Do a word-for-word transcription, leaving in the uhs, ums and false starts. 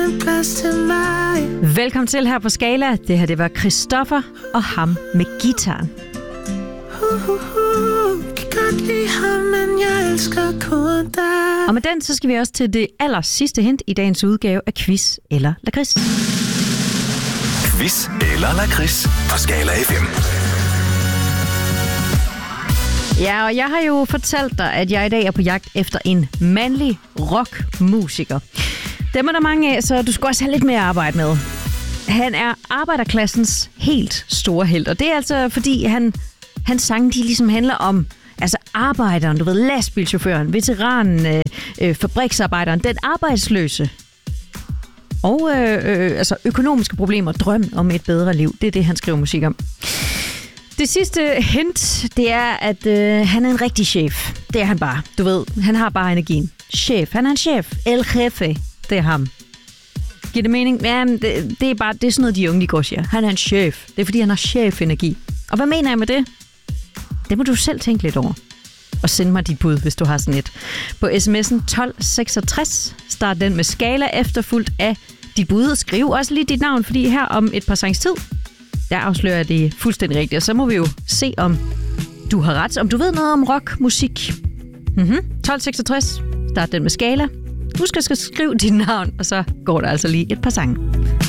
en plads til mig. Velkommen til her på Skala. Det her, det var Christoffer og ham med guitaren. Uh, uh, uh. Kan godt lide ham, men jeg elsker kun dig. Og med den, så skal vi også til det aller sidste hint i dagens udgave af Quiz eller Lakrids. Quiz eller Lakrids på Skala F M. Ja, og jeg har jo fortalt dig, at jeg i dag er på jagt efter en mandlig rockmusiker. Dem er der mange af, så du skal også have lidt mere at arbejde med. Han er arbejderklassens helt store helt, og det er altså fordi, han, hans sange de ligesom handler om altså arbejderen, du ved, lastbilchaufføren, veteranen, øh, øh, fabriksarbejderen, den arbejdsløse. Og øh, øh, altså økonomiske problemer, drøm om et bedre liv. Det er det, han skriver musik om. Det sidste hint, det er, at øh, han er en rigtig chef. Det er han bare. Du ved, han har bare energien. Chef. Han er en chef. El jefe. Det er ham. Giver det mening? Ja, det, det er bare det er sådan noget, de unge de går siger. Han er en chef. Det er, fordi han har chef-energi. Og hvad mener jeg med det? Det må du selv tænke lidt over. Og send mig dit bud, hvis du har sådan et. På sms'en tolv seksogtres. Start den med Skala efterfulgt af dit bud. Og skriv også lige dit navn, fordi her om et par sangs tid, der afslører jeg det fuldstændig rigtigt. Og så må vi jo se, om du har ret. Om du ved noget om rockmusik. Mm-hmm. tolv seksogtres. Start den med Skala. Husk at skrive dit navn, og så går der altså lige et par sange.